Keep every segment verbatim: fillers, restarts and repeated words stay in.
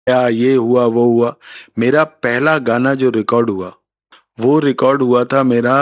या ये हुआ वो हुआ। मेरा पहला गाना जो रिकॉर्ड हुआ वो रिकॉर्ड हुआ था मेरा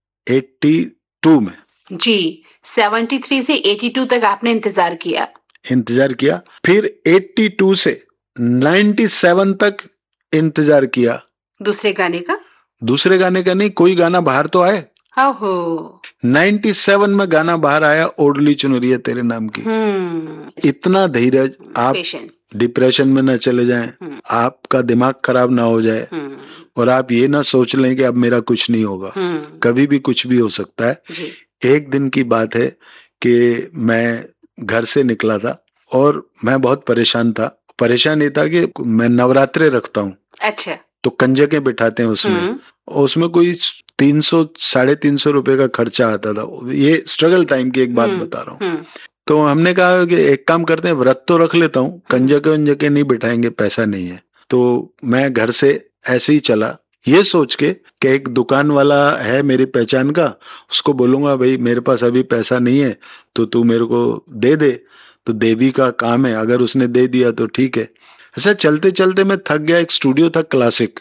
बयासी में। जी, तिहत्तर से बयासी तक आपने इंतजार किया। इंतजार किया, फिर बयासी से सत्तानवे तक इंतजार किया। दूसरे गाने का? दूसरे गाने का नहीं, कोई गाना बाहर तो आए। ओहो। सत्तानवे में गाना बाहर आया, ओढ़ली चुनरिया तेरे नाम की। हम्म। इतना धीरज, आप पेशेंस, डिप्रेशन में न चले जाएं, आपका दिमाग खराब ना हो जाए और आप ये ना सोच लें कि अब मेरा कुछ नहीं होगा। कभी भी कुछ भी हो सकता है। जी। एक दिन की बात है कि मैं घर से निकला था और मैं बहुत परेशान था। परेशान ये था कि मैं नवरात्रे रखता हूँ। अच्छा। तो कंजकें बिठाते हैं उसमें, और उसमें कोई तीन सौ साढ़े तीन सौ रुपए का खर्चा आता था। ये स्ट्रगल टाइम की एक बात बता रहा हूँ। तो हमने कहा कि एक काम करते हैं, व्रत तो रख लेता हूँ, कंजके वंजके नहीं बिठाएंगे, पैसा नहीं है। तो मैं घर से ऐसे ही चला, ये सोच के कि एक दुकान वाला है मेरी पहचान का, उसको बोलूंगा भाई मेरे पास अभी पैसा नहीं है तो तू मेरे को दे दे, तो देवी का काम है, अगर उसने दे दिया तो ठीक है। ऐसा चलते चलते मैं थक गया। एक स्टूडियो था क्लासिक,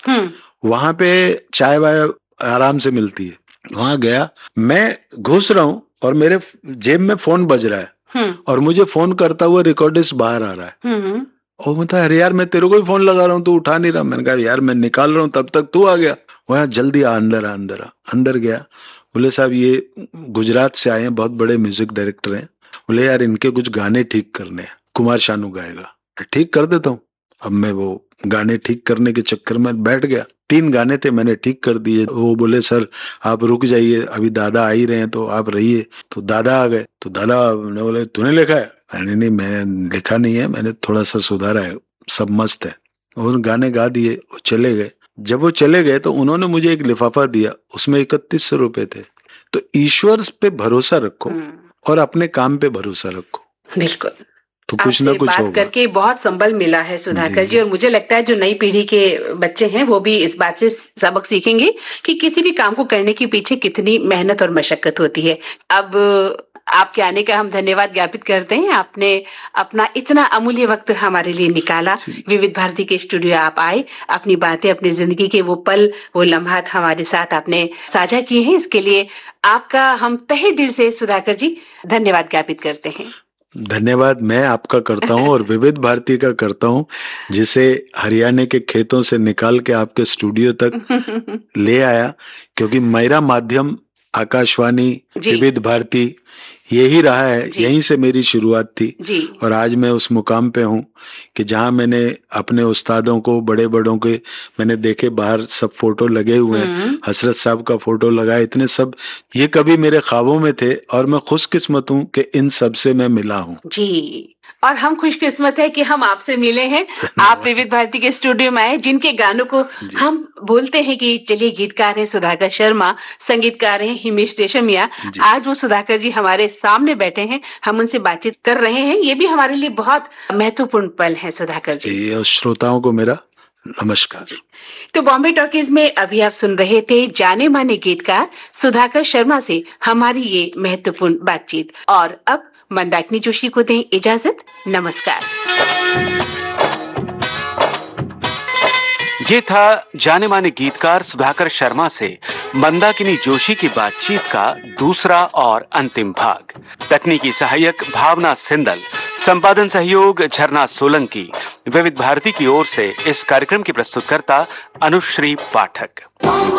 वहां पे चाय वाय आराम से मिलती है, वहां गया। मैं घुस रहा हूँ और मेरे जेब में फोन बज रहा है और मुझे फोन करता हुआ रिकॉर्डिस्ट बाहर आ रहा है। और मैं था, अरे यार मैं तेरे को ही फोन लगा रहा हूँ, तू उठा नहीं रहा। मैंने कहा यार मैं निकाल रहा हूँ, तब तक तू आ गया। वह जल्दी आ, अंदर आ अंदर आ। अंदर गया, बोले साहब ये गुजरात से आए हैं, बहुत बड़े म्यूजिक डायरेक्टर हैं। बोले यार इनके कुछ गाने ठीक करने हैं, कुमार शानू गाएगा। ठीक कर देता हूँ। अब मैं वो गाने ठीक करने के चक्कर में बैठ गया। तीन गाने थे, मैंने ठीक कर दिए। वो बोले सर आप रुक जाइए, अभी दादा आ ही रहे हैं तो आप रहिए। तो दादा आ गए, तो दादा ने बोले तूने लिखा है? मैंने नहीं, मैंने लिखा नहीं है, मैंने थोड़ा सा सुधारा है, सब मस्त है। और गाने गा दिए, वो चले गए। जब वो चले गए तो उन्होंने मुझे एक लिफाफा दिया, उसमें इकतीस सौ रुपए थे। तो ईश्वर पे भरोसा रखो और अपने काम पे भरोसा रखो। बिल्कुल। तो कुछ ना कुछ बात होगा। करके बहुत संबल मिला है सुधाकर जी, और मुझे लगता है जो नई पीढ़ी के बच्चे हैं वो भी इस बात से सबक सीखेंगे कि किसी भी काम को करने के पीछे कितनी मेहनत और मशक्कत होती है। अब आपके आने का हम धन्यवाद ज्ञापित करते हैं। आपने अपना इतना अमूल्य वक्त हमारे लिए निकाला, विविध भारती के स्टूडियो आप आए, अपनी बातें, अपनी जिंदगी के वो पल, वो लम्हात हमारे साथ आपने साझा किए हैं। इसके लिए आपका हम तहे दिल से सुधाकर जी धन्यवाद ज्ञापित करते हैं। धन्यवाद मैं आपका करता हूँ और विविध भारती का करता हूँ, जिसे हरियाणा के खेतों से निकाल के आपके स्टूडियो तक ले आया। क्योंकि मेरा माध्यम आकाशवाणी, विविध भारती यही रहा है, यहीं से मेरी शुरुआत थी। और आज मैं उस मुकाम पे हूँ कि जहाँ मैंने अपने उस्तादों को, बड़े बड़ों के मैंने देखे, बाहर सब फोटो लगे हुए हैं, हसरत साहब का फोटो लगा, इतने सब, ये कभी मेरे ख्वाबों में थे और मैं खुशकिस्मत हूँ कि इन सब से मैं मिला हूँ। जी, और हम खुशकिस्मत है कि हम आपसे मिले हैं। आप विविध भारती के स्टूडियो में आए, जिनके गानों को हम बोलते हैं कि चलिए गीतकार हैं सुधाकर शर्मा, संगीतकार हैं हिमेश रेशमिया। आज वो सुधाकर जी हमारे सामने बैठे हैं, हम उनसे बातचीत कर रहे हैं। ये भी हमारे लिए बहुत महत्वपूर्ण पल है सुधाकर जी। जी, और श्रोताओं को मेरा नमस्कार। तो बॉम्बे टॉकीज में अभी आप सुन रहे थे जाने माने गीतकार सुधाकर शर्मा से हमारी ये महत्वपूर्ण बातचीत। और अब मंदाकिनी जोशी को दें इजाजत। नमस्कार। ये था जाने माने गीतकार सुधाकर शर्मा से मंदाकिनी जोशी की बातचीत का दूसरा और अंतिम भाग। तकनीकी सहायक भावना सिंदल, संपादन सहयोग झरना सोलंकी। विविध भारती की ओर से इस कार्यक्रम की प्रस्तुतकर्ता अनुश्री पाठक।